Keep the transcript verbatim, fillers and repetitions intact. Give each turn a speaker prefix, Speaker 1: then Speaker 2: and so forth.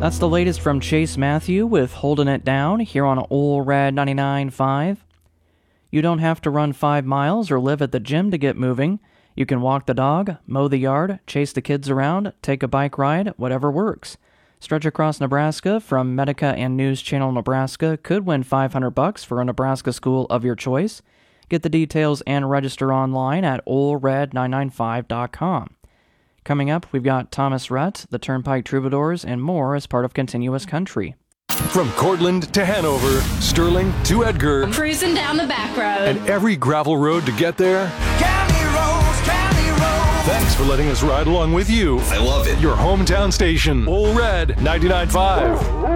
Speaker 1: That's the latest from Chase Matthew with Holding It Down here on Ole Red ninety-nine point five. You don't have to run five miles or live at the gym to get moving. You can walk the dog, mow the yard, chase the kids around, take a bike ride, whatever works. Stretch Across Nebraska from Medica and News Channel Nebraska could win five hundred bucks for a Nebraska school of your choice. Get the details and register online at ole red nine nine five dot com. Coming up, we've got Thomas Rhett, the Turnpike Troubadours, and more as part of Continuous Country.
Speaker 2: From Cortland to Hanover, Sterling to Edgar,
Speaker 3: cruising down the back road,
Speaker 2: and every gravel road to get there.
Speaker 4: County roads, county roads.
Speaker 2: Thanks for letting us ride along with you.
Speaker 5: I love it.
Speaker 2: Your hometown station, Ole Red ninety-nine point five.